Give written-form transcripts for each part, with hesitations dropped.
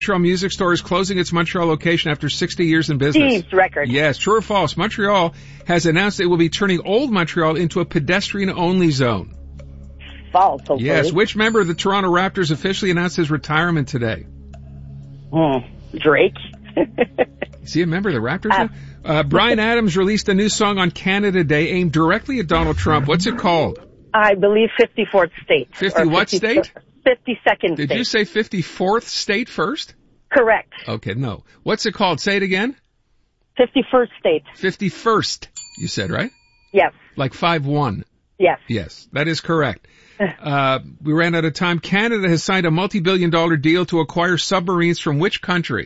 Montreal Music Store is closing its Montreal location after 60 years in business. Steve's record. Yes, true or false? Montreal has announced it will be turning Old Montreal into a pedestrian-only zone. False, hopefully. Yes, which member of the Toronto Raptors officially announced his retirement today? Drake. Is he a member of the Raptors? Bryan Adams released a new song on Canada Day aimed directly at Donald Trump. What's it called? I believe 54th state. 50 what state? 52nd state. Did you say 54th state first? Correct. Okay, no. What's it called? Say it again. 51st state. 51st, you said, right? Yes. Like 5-1. Yes. Yes, that is correct. We ran out of time. Canada has signed a multi-billion-dollar deal to acquire submarines from which country?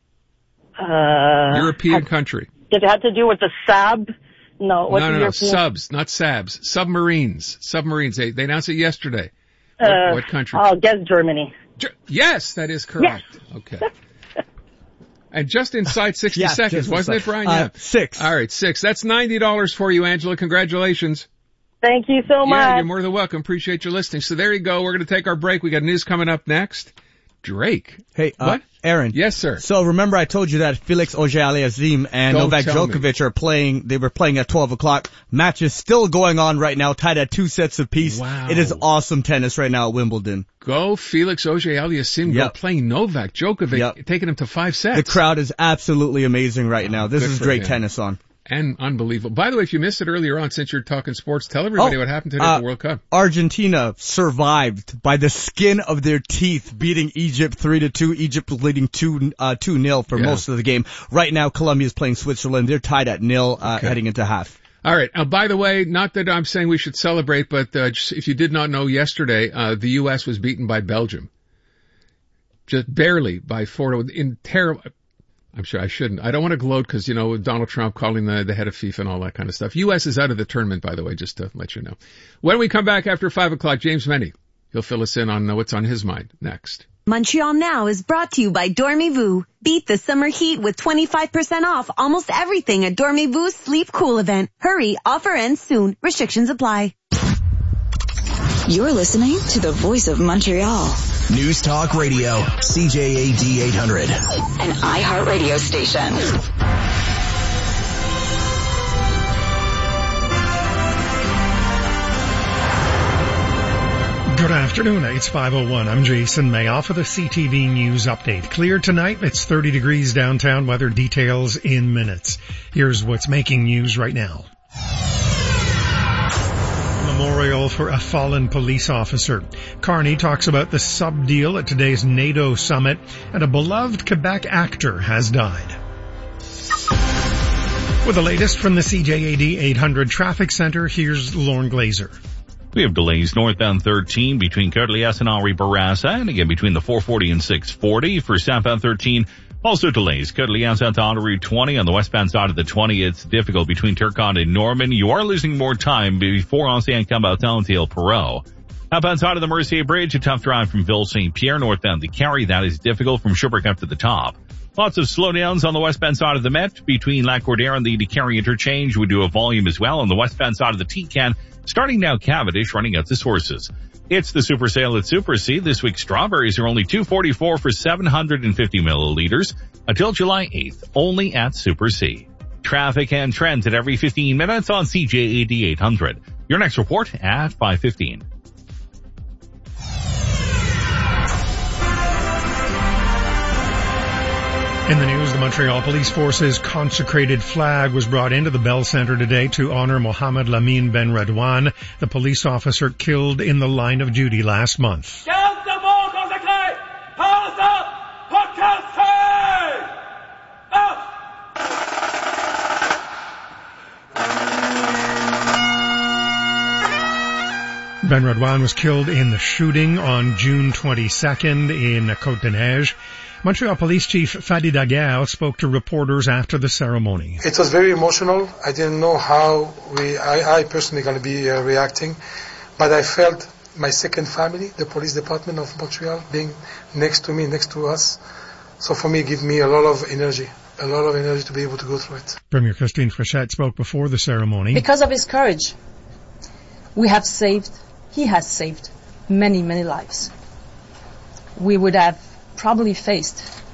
European country. Did it have to do with the sub? No. No. Subs, not SABs. Submarines. Submarines. They announced it yesterday. What country? I'll guess Germany. Yes, that is correct. Yes. Okay. And just inside 60 seconds, wasn't it, Brian? Yeah. 6. All right, 6. That's $90 for you, Angela. Congratulations. Thank you so much. Yeah, you're more than welcome. Appreciate your listening. So there you go. We're going to take our break. We got news coming up next. Drake. Hey, what? Aaron. Yes, sir. So remember I told you that Felix Auger-Aliassime and Novak Djokovic are playing, they were playing at 12 o'clock. Match is still going on right now, tied at 2 sets apiece. Wow. It is awesome tennis right now at Wimbledon. Go Felix Auger-Aliassime. Go playing Novak Djokovic, taking him to 5 sets. The crowd is absolutely amazing right now. This is great tennis on. And unbelievable. By the way, if you missed it earlier on, since you're talking sports, tell everybody what happened today at the World Cup. Argentina survived by the skin of their teeth, beating Egypt 3-2. Egypt leading 2-0 for most of the game. Right now, Colombia is playing Switzerland. They're tied at 0 heading into half. All right. By the way, not that I'm saying we should celebrate, but just, if you did not know, yesterday the U.S. was beaten by Belgium, just barely by 4 in terrible. I'm sure I shouldn't. I don't want to gloat because, you know, Donald Trump calling the head of FIFA and all that kind of stuff. U.S. is out of the tournament, by the way, just to let you know. When we come back after 5 o'clock, James Menny, he'll fill us in on what's on his mind next. Montreal Now is brought to you by Dormez-vous. Beat the summer heat with 25% off almost everything at Dormez-vous Sleep Cool event. Hurry, offer ends soon. Restrictions apply. You're listening to the Voice of Montreal. News Talk Radio, CJAD 800. An iHeartRadio station. Good afternoon, it's 5:01. I'm Jason Mayoff with a CTV News update. Clear tonight, it's 30 degrees downtown, weather details in minutes. Here's what's making news right now. Memorial for a fallen police officer. Carney talks about the sub-deal at today's NATO summit, and a beloved Quebec actor has died. With the latest from the CJAD 800 Traffic Center, here's Lauren Glazer. We have delays northbound 13 between Courtlias and Henri Bourassa, and again between the 440 and 640. For southbound 13, also delays. Courtlias out on Route 20 on the westbound side of the 20. It's difficult between Turcotte and Norman. You are losing more time before Ancien Combattant to El Perot. Outbound side of the Mercier Bridge, a tough drive from Ville St. Pierre northbound to Carrie. That is difficult from Sherbrooke up to the top. Lots of slowdowns on the westbound side of the Met between Lac-Cordaire and the DeCarry interchange. We do a volume as well on the westbound side of the T-Can. Starting now, Cavendish running out to Sources. It's the super sale at Super C. This week, strawberries are only $2.44 for 750 milliliters until July 8th, only at Super C. Traffic and trends at every 15 minutes on CJAD 800. Your next report at 5:15. In the news, the Montreal Police Force's consecrated flag was brought into the Bell Centre today to honor Mohamed Lamine Ben Redouane, the police officer killed in the line of duty last month. Ben Redouane was killed in the shooting on June 22nd in Côte-des-Neiges. Montreal Police Chief Fadi Daguerre spoke to reporters after the ceremony. It was very emotional. I didn't know how I personally going to be reacting, but I felt my second family, the police department of Montreal, being next to me, next to us. So for me, it gave me a lot of energy to be able to go through it. Premier Christine Frechette spoke before the ceremony. Because of his courage, he has saved many, many lives. We would have probably faced